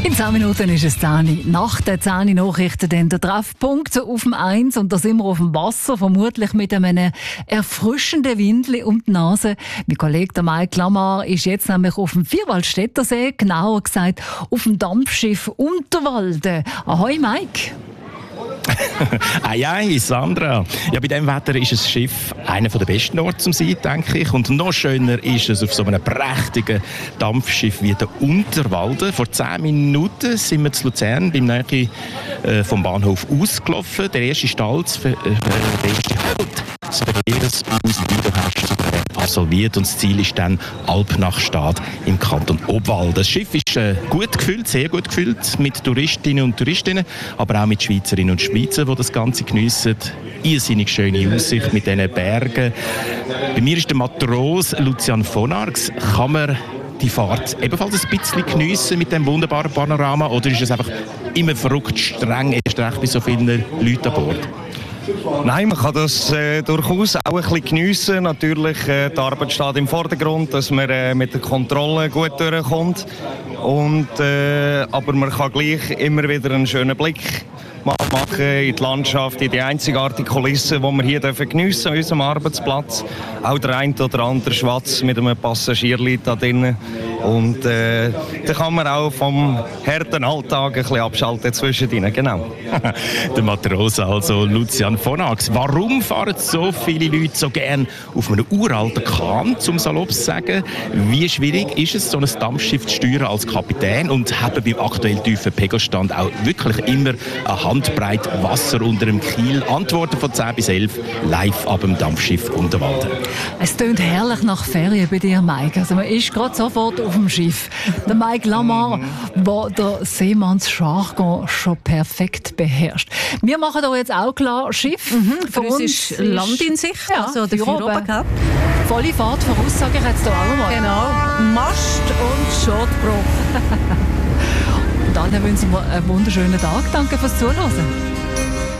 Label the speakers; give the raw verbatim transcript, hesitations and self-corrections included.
Speaker 1: In zehn Minuten ist es zehn. Nach den zehn Nachrichten dann der Treffpunkt auf dem eins und da sind wir auf dem Wasser, vermutlich mit einem erfrischenden Windli um die Nase. Mein Kollege der Mike Lamar ist jetzt nämlich auf dem Vierwaldstättersee, genauer gesagt auf dem Dampfschiff Unterwalden. Ahoi Mike!
Speaker 2: Ei, ei, Sandra. Ja, bei diesem Wetter ist das Schiff einer der besten Orte zum Sein, denke ich. Und noch schöner ist es auf so einem prächtigen Dampfschiff wie der Unterwalden. Vor zehn Minuten sind wir zu Luzern beim Nähe äh, vom Bahnhof ausgelaufen. Der erste Stall, das, äh, der erste Halt, das Verkehrshaus Wiederherst absolviert. Und das Ziel ist dann Alpnachstad im Kanton Obwalden. Das Schiff ist äh, gut gefüllt, sehr gut gefüllt mit Touristinnen und Touristinnen, aber auch mit Schweizerinnen und Schweizer, die das Ganze geniessen. Irrsinnig schöne Aussicht mit diesen Bergen. Bei mir ist der Matros Lucian von Arx. Kann man die Fahrt ebenfalls ein bisschen geniessen mit dem wunderbaren Panorama oder ist es einfach immer verrückt streng, erst recht bei so vielen Leuten an Bord?
Speaker 3: Nein, man kann das äh, durchaus auch ein bisschen geniessen. Natürlich, äh, die Arbeit steht im Vordergrund, dass man äh, mit der Kontrolle gut durchkommt. Und, äh, aber man kann gleich immer wieder einen schönen Blick machen in die Landschaft, in die einzigartige Kulisse, die wir hier geniessen an unserem Arbeitsplatz. Auch der ein oder andere Schwatz mit einem Passagierli da drinnen. Und äh, da kann man auch vom harten Alltag ein bisschen abschalten zwischendrin, genau.
Speaker 2: Der Matrose, also Lucian von Arx. Warum fahren so viele Leute so gerne auf einem uralten Kahn, zum salopp zu sagen? Wie schwierig ist es, so ein Dampfschiff zu steuern als Kapitän und haben beim aktuell tiefen Pegelstand auch wirklich immer eine Handbreit Wasser unter dem Kiel? Antworten von zehn bis elf live ab dem Dampfschiff Unterwalden.
Speaker 1: Es tönt herrlich nach Ferien bei dir, Mike. Also man ist gerade sofort auf dem Schiff. Der Mike Lamar, der der Seemannsjargon schon perfekt beherrscht. Wir machen hier jetzt auch klar Schiff.
Speaker 4: Mhm, für, für uns, uns ist Land in Sicht,
Speaker 1: ja,
Speaker 4: also der Führer oben gehabt.
Speaker 1: Volle Fahrt voraus, sage ich jetzt hier auch mal.
Speaker 4: Genau, Mast und Schotbruch.
Speaker 1: Und dann wünschen wir einen wunderschönen Tag. Danke fürs Zuhören.